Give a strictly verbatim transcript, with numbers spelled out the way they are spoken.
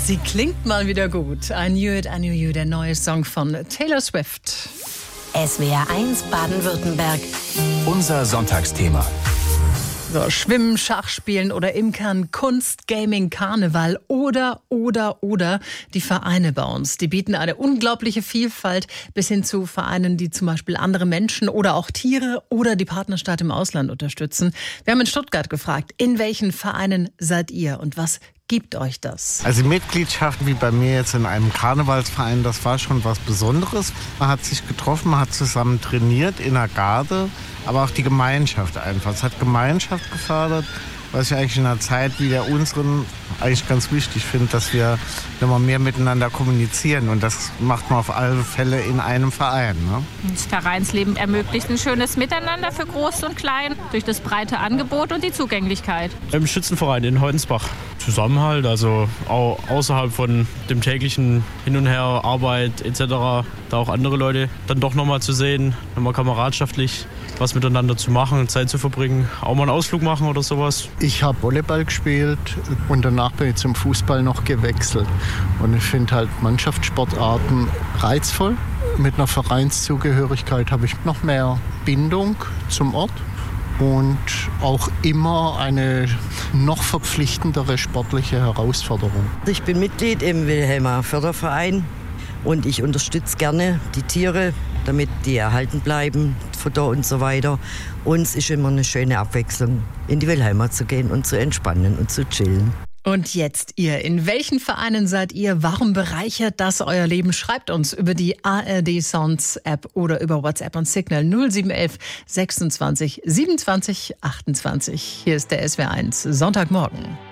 Sie klingt mal wieder gut. I Knew It, I Knew You, der neue Song von Taylor Swift. S W R eins Baden-Württemberg. Unser Sonntagsthema. So, Schwimmen, Schachspielen oder Imkern, Kunst, Gaming, Karneval oder, oder, oder die Vereine bei uns. Die bieten eine unglaubliche Vielfalt bis hin zu Vereinen, die zum Beispiel andere Menschen oder auch Tiere oder die Partnerstadt im Ausland unterstützen. Wir haben in Stuttgart gefragt, in welchen Vereinen seid ihr und was gibt euch das? Also Mitgliedschaft wie bei mir jetzt in einem Karnevalsverein, das war schon was Besonderes. Man hat sich getroffen, man hat zusammen trainiert in der Garde, aber auch die Gemeinschaft einfach. Es hat Gemeinschaft gefördert, was ich eigentlich in einer Zeit wie der unseren eigentlich ganz wichtig finde, dass wir immer mehr miteinander kommunizieren. Und das macht man auf alle Fälle in einem Verein. Ne? Das Vereinsleben ermöglicht ein schönes Miteinander für Groß und Klein durch das breite Angebot und die Zugänglichkeit. Im Schützenverein in Heutensbach. Zusammenhalt, also auch außerhalb von dem täglichen Hin und Her, Arbeit et cetera. Da auch andere Leute dann doch nochmal zu sehen, nochmal kameradschaftlich was miteinander zu machen, Zeit zu verbringen, auch mal einen Ausflug machen oder sowas. Ich habe Volleyball gespielt und danach bin ich zum Fußball noch gewechselt. Und ich finde halt Mannschaftssportarten reizvoll. Mit einer Vereinszugehörigkeit habe ich noch mehr Bindung zum Ort und auch immer eine noch verpflichtendere sportliche Herausforderung. Ich bin Mitglied im Wilhelmer Förderverein und ich unterstütze gerne die Tiere, damit die erhalten bleiben, Futter und so weiter. Uns ist immer eine schöne Abwechslung, in die Wilhelmer zu gehen und zu entspannen und zu chillen. Und jetzt ihr. In welchen Vereinen seid ihr? Warum bereichert das euer Leben? Schreibt uns über die A R D Sounds App oder über WhatsApp und Signal null sieben elf sechsundzwanzig siebenundzwanzig achtundzwanzig. Hier ist der S W R eins Sonntagmorgen.